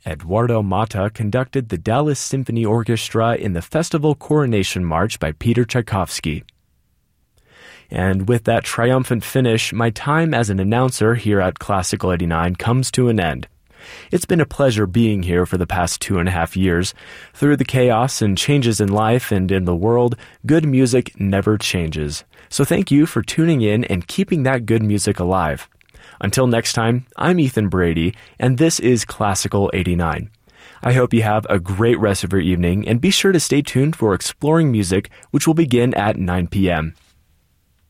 Eduardo Mata conducted the Dallas Symphony Orchestra in the Festival Coronation March by Peter Tchaikovsky. And with that triumphant finish, my time as an announcer here at Classical 89 comes to an end. It's been a pleasure being here for the past 2.5 years. Through the chaos and changes in life and in the world, good music never changes. So thank you for tuning in and keeping that good music alive. Until next time, I'm Ethan Brady, and this is Classical 89. I hope you have a great rest of your evening, and be sure to stay tuned for Exploring Music, which will begin at 9 p.m.